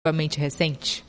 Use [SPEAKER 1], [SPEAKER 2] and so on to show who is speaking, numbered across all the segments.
[SPEAKER 1] relativamente recente?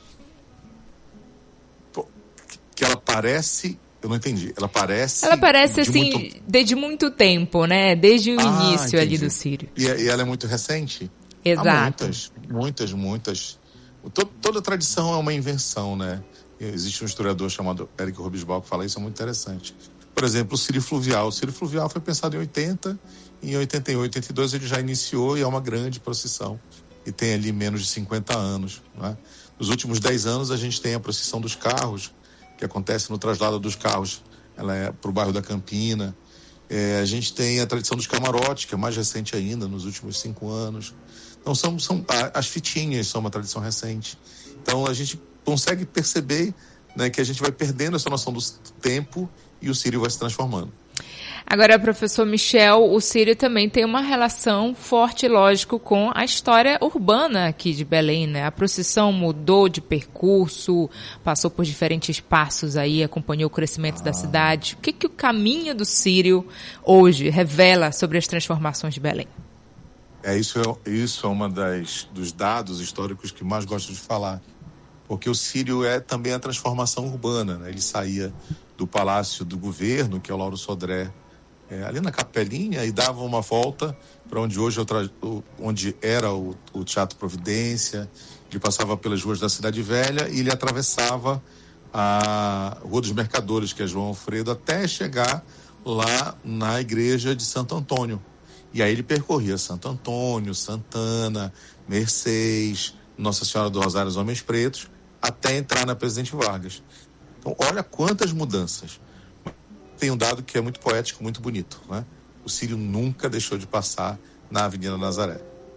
[SPEAKER 2] Que ela parece... Eu não entendi. Ela parece
[SPEAKER 1] assim, desde muito tempo, né? Desde o início ali do Sírio.
[SPEAKER 2] E ela é muito recente?
[SPEAKER 1] Exato.
[SPEAKER 2] Muitas. Toda tradição é uma invenção, né? Existe um historiador chamado Eric Hobsbawm que fala isso, é muito interessante. Por exemplo, o Sírio Fluvial. O Sírio Fluvial foi pensado em 80, em 81, 82 ele já iniciou e é uma grande procissão. E tem ali menos de 50 anos, né? Nos últimos 10 anos a gente tem a procissão dos carros, que acontece no traslado dos carros, ela é para o bairro da Campina. A gente tem a tradição dos camarotes, que é mais recente ainda, nos últimos 5 anos. Então, as fitinhas são uma tradição recente. Então, a gente consegue perceber, né, que a gente vai perdendo essa noção do tempo e o Sírio vai se transformando.
[SPEAKER 1] Agora, professor Michel, o Sírio também tem uma relação forte, lógico, com a história urbana aqui de Belém, né? A procissão mudou de percurso, passou por diferentes passos aí, acompanhou o crescimento da cidade. O que o caminho do Sírio hoje revela sobre as transformações de Belém?
[SPEAKER 2] Isso é uma dos dados históricos que mais gosto de falar, porque o Sírio é também a transformação urbana, né? Ele saía do Palácio do Governo, que é o Lauro Sodré, ali na Capelinha, e dava uma volta para onde era o Teatro Providência. Ele passava pelas ruas da Cidade Velha e ele atravessava a Rua dos Mercadores, que é João Alfredo, até chegar lá na igreja de Santo Antônio. E aí ele percorria Santo Antônio, Santana, Mercês, Nossa Senhora do Rosário dos Homens Pretos, até entrar na Presidente Vargas. Então, olha quantas mudanças. Tem um dado que é muito poético, muito bonito, né? O Sírio nunca deixou de passar na Avenida Nazaré.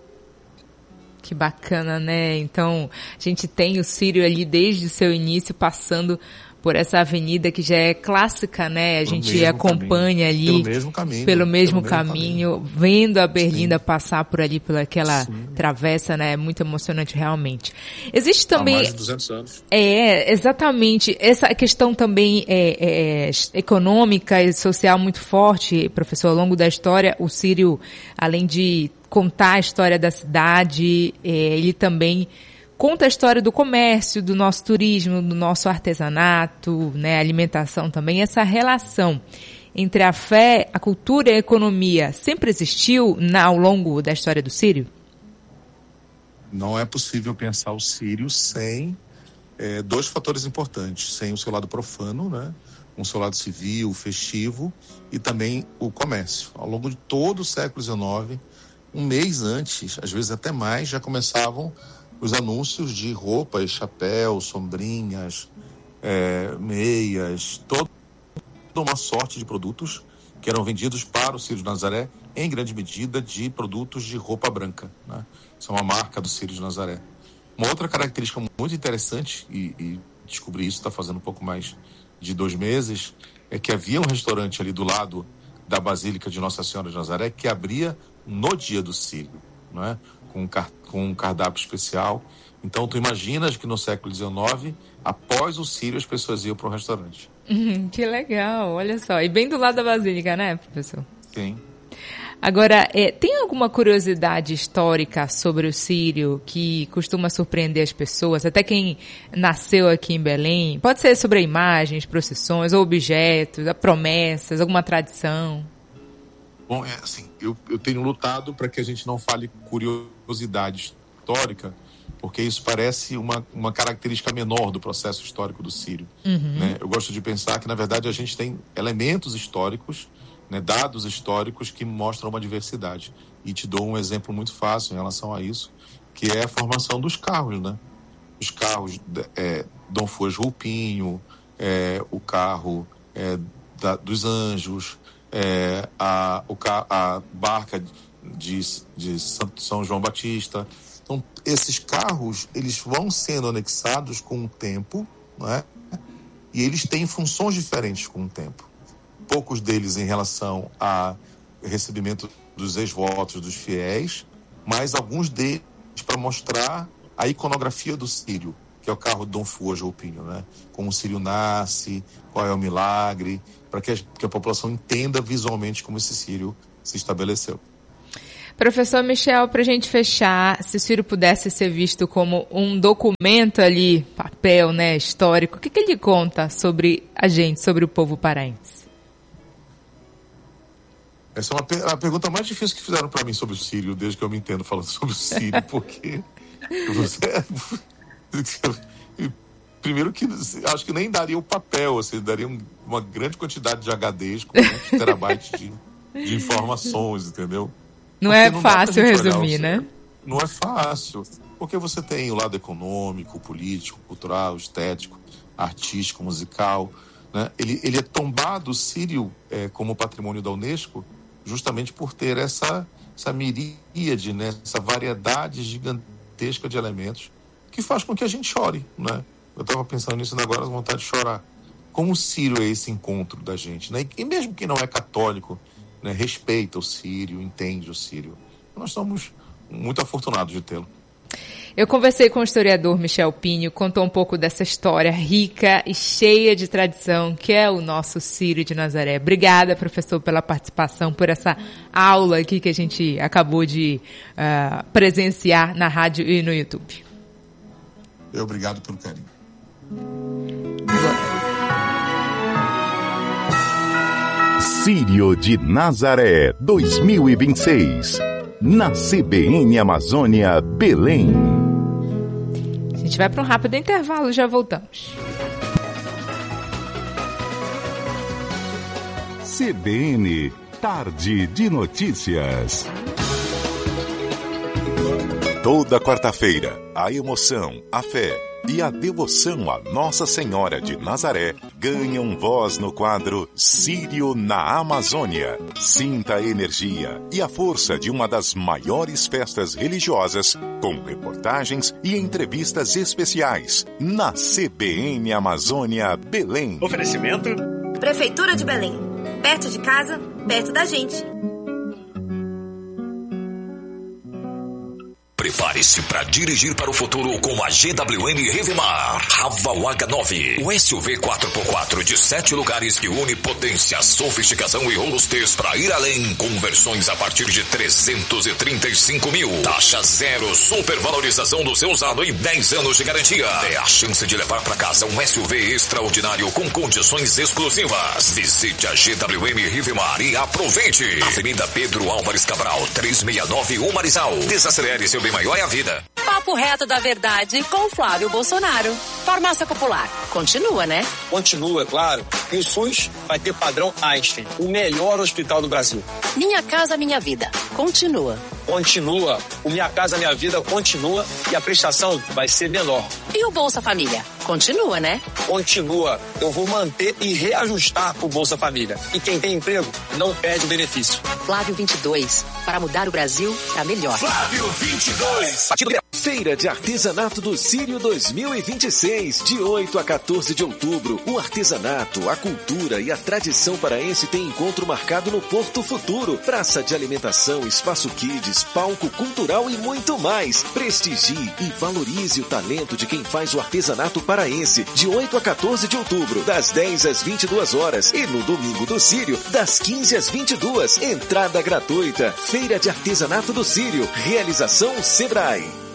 [SPEAKER 1] Que bacana, né? Então, a gente tem o Sírio ali desde o seu início passando por essa avenida que já é clássica, né? A gente acompanha ali pelo mesmo caminho, vendo a Berlinda passar por ali, por aquela travessa, né? É muito emocionante, realmente. Existe também...
[SPEAKER 2] Há mais de 200 anos.
[SPEAKER 1] Exatamente. Essa questão também econômica e social muito forte, professor, ao longo da história. O Sírio, além de contar a história da cidade, ele também conta a história do comércio, do nosso turismo, do nosso artesanato, né, alimentação também. Essa relação entre a fé, a cultura e a economia sempre existiu ao longo da história do Sírio?
[SPEAKER 2] Não é possível pensar o Sírio sem dois fatores importantes. Sem o seu lado profano, né, o seu lado civil, festivo, e também o comércio. Ao longo de todo o século XIX, um mês antes, às vezes até mais, já começavam os anúncios de roupas, chapéus, sombrinhas, meias, toda uma sorte de produtos que eram vendidos para o Sírio de Nazaré, em grande medida de produtos de roupa branca, né? Isso é uma marca do Sírio de Nazaré. Uma outra característica muito interessante, e descobri isso está fazendo um pouco mais de 2 meses, é que havia um restaurante ali do lado da Basílica de Nossa Senhora de Nazaré que abria no dia do Sírio, não é? Com um cardápio especial. Então, tu imaginas que no século XIX, após o Sírio, as pessoas iam para um restaurante.
[SPEAKER 1] Que legal, olha só. E bem do lado da Basílica, né, professor?
[SPEAKER 2] Sim.
[SPEAKER 1] Agora, tem alguma curiosidade histórica sobre o Sírio que costuma surpreender as pessoas, até quem nasceu aqui em Belém? Pode ser sobre imagens, procissões, ou objetos, promessas, alguma tradição?
[SPEAKER 2] Bom, assim, eu tenho lutado para que a gente não fale curiosidade histórica, porque isso parece uma característica menor do processo histórico do Sírio. Né? Eu gosto de pensar que, na verdade, a gente tem elementos históricos, né, dados históricos que mostram uma diversidade. E te dou um exemplo muito fácil em relação a isso, que é a formação dos carros, né? Os carros Dom Fuas Roupinho, o carro dos Anjos, a barca de São João Batista. Então, esses carros, eles vão sendo anexados com o tempo, não é? E eles têm funções diferentes com o tempo. Poucos deles em relação ao recebimento dos ex-votos dos fiéis, mas alguns deles para mostrar a iconografia do Sírio, que é o carro Dom Fuas Roupinho, né? Como o Sírio nasce, qual é o milagre, para que a população entenda visualmente como esse Sírio se estabeleceu.
[SPEAKER 1] Professor Michel, para a gente fechar, se o Círio pudesse ser visto como um documento ali, papel, né, histórico, o que ele conta sobre a gente, sobre o povo paraense?
[SPEAKER 2] Essa é a pergunta mais difícil que fizeram para mim sobre o Círio, desde que eu me entendo falando sobre o Círio, porque primeiro que acho que nem daria o papel, assim, daria uma grande quantidade de HDs com muitos terabytes de informações, entendeu?
[SPEAKER 1] Não é fácil resumir, né?
[SPEAKER 2] Não é fácil, porque você tem o lado econômico, político, cultural, estético, artístico, musical, né? Ele é tombado, o Círio, como patrimônio da Unesco, justamente por ter essa miríade, né? Essa variedade gigantesca de elementos que faz com que a gente chore, né? Eu estava pensando nisso agora, a vontade de chorar. Como o Círio é esse encontro da gente, né? E mesmo quem não é católico, né, respeita o Círio, entende o Círio. Nós somos muito afortunados de tê-lo.
[SPEAKER 1] Eu conversei com o historiador Michel Pinho, contou um pouco dessa história rica e cheia de tradição, que é o nosso Círio de Nazaré. Obrigada, professor, pela participação, por essa aula aqui que a gente acabou de presenciar na rádio e no YouTube.
[SPEAKER 2] Obrigado pelo carinho.
[SPEAKER 3] Círio de Nazaré 2026, na CBN Amazônia, Belém.
[SPEAKER 1] A gente vai para um rápido intervalo, já voltamos.
[SPEAKER 3] CBN, Tarde de Notícias. Toda quarta-feira, a emoção, a fé e a devoção a Nossa Senhora de Nazaré ganham voz no quadro Círio na Amazônia. Sinta a energia e a força de uma das maiores festas religiosas, com reportagens e entrevistas especiais, na CBN Amazônia, Belém.
[SPEAKER 4] Oferecimento:
[SPEAKER 5] Prefeitura de Belém. Perto de casa, perto da gente.
[SPEAKER 6] Prepare-se para dirigir para o futuro com a GWM Revemar Raval H9, o SUV 4x4 de 7 lugares que une potência, sofisticação e robustez para ir além, com versões a partir de 335 mil. Taxa zero, supervalorização do seu usado e 10 anos de garantia. É a chance de levar para casa um SUV extraordinário com condições exclusivas. Visite a GWM Revemar e aproveite. Avenida Pedro Álvares Cabral, 369 Umarizal. Desacelere seu bem maior é a vida.
[SPEAKER 7] Papo reto da verdade com Flávio Bolsonaro. Farmácia Popular. Continua, né?
[SPEAKER 4] Continua, claro. E o SUS vai ter padrão Einstein, o melhor hospital do Brasil.
[SPEAKER 7] Minha Casa Minha Vida. Continua.
[SPEAKER 4] Continua. O Minha Casa Minha Vida continua e a prestação vai ser menor.
[SPEAKER 7] E o Bolsa Família? Continua, né?
[SPEAKER 4] Continua. Eu vou manter e reajustar o Bolsa Família. E quem tem emprego não perde o benefício.
[SPEAKER 7] Flávio 22. Para mudar o Brasil para melhor.
[SPEAKER 6] Flávio 22.
[SPEAKER 8] Feira de Artesanato do Círio 2026, de 8 a 14 de outubro. O artesanato, a cultura e a tradição paraense tem encontro marcado no Porto Futuro. Praça de alimentação, espaço kids, palco cultural e muito mais. Prestigie e valorize o talento de quem faz o artesanato paraense, de 8 a 14 de outubro, das 10 às 22 horas. E no Domingo do Círio, das 15 às 22. Entrada gratuita. Feira de Artesanato do Círio. Realização Sebrae.